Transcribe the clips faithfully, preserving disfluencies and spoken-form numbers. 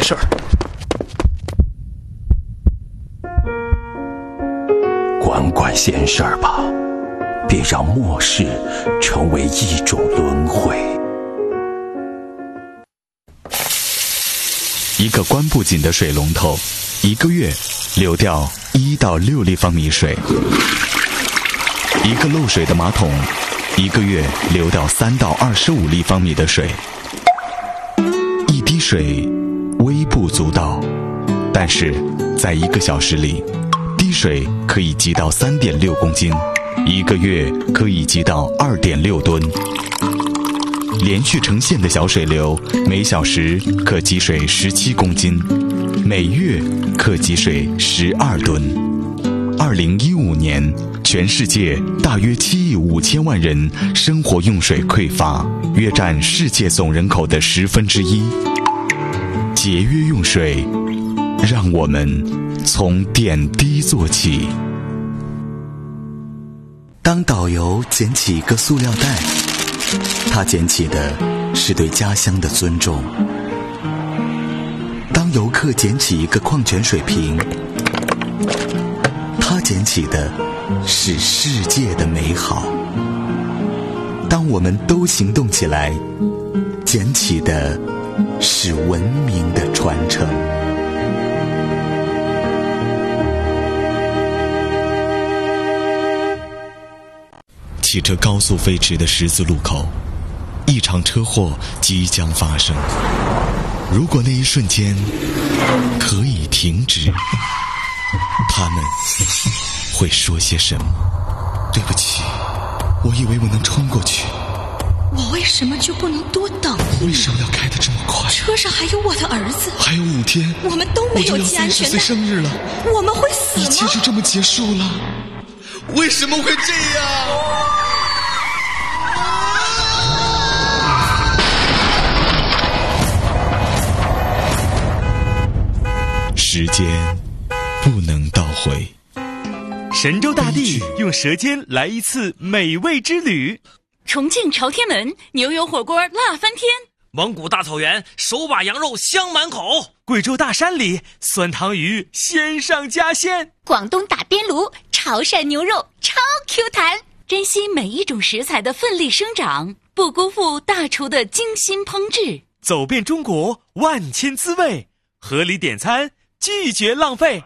事儿。 管管闲事儿吧，别让末世成为一种轮回。 一个关不紧的水龙头，一个月流掉一到六立方米水；一个漏水的马桶，一个月流掉三到二十五立方米的水。一滴水微不足道，但是在一个小时里，滴水可以积到三点六公斤，一个月可以积到二点六吨。连续成线的小水流，每小时可积水十七公斤，每月可积水十二吨。二零一五年，全世界大约七亿五千万人生活用水匮乏，约占世界总人口的十分之一。节约用水，让我们从点滴做起。当导游捡起一个塑料袋，他捡起的是对家乡的尊重；当游客捡起一个矿泉水瓶，他捡起的是世界的美好。当我们都行动起来，捡起的是文明的传承。骑着高速飞驰的十字路口，一场车祸即将发生。如果那一瞬间可以停止，他们会说些什么？对不起，我以为我能冲过去。 我为什么就不能多等一秒？ 为什么要开得这么快？ 车上还有我的儿子， 还有五天， 我们都没有系安全带。 我就要三十岁生日了， 我们会死吗？ 一切就这么结束了？为什么会这样？时间不能倒回。 神州大地用舌尖来一次美味之旅。 重庆朝天门牛油火锅辣翻天。 蒙古大草原手把羊肉香满口。 贵州大山里酸汤鱼鲜上加鲜。 广东打边炉潮汕牛肉超 Q 弹。珍惜每一种食材的奋力生长，不辜负大厨的精心烹制。 走遍中国万千滋味，合理点餐，拒绝浪费。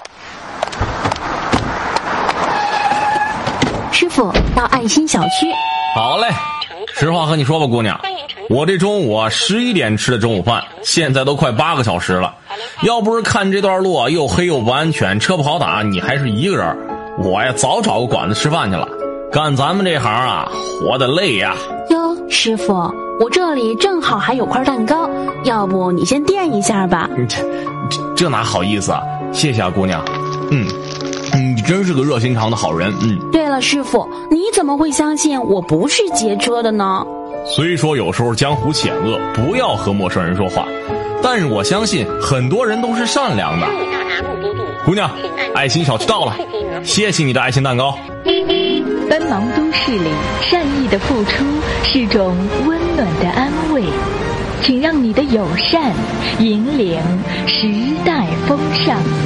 师傅，到爱心小区。 好嘞，实话和你说吧，姑娘，我这中午啊十一点吃的中午饭，现在都快八个小时了。要不是看这段路啊又黑又不安全，车不好打，你还是一个人，我呀早找个馆子吃饭去了。干咱们这行啊，活得累呀。 哟，师傅，我这里正好还有块蛋糕，要不你先垫一下吧。 这这这哪好意思啊，谢谢啊，姑娘。嗯，你真是个热心肠的好人。嗯。 对了，师傅，你怎么会相信我不是劫车的呢？ 虽说有时候江湖险恶，不要和陌生人说话，但是我相信很多人都是善良的。姑娘，爱心小区到了，谢谢你的爱心蛋糕。 奔忙都市里，善意的付出是种温暖的安慰，请让你的友善引领时代风尚。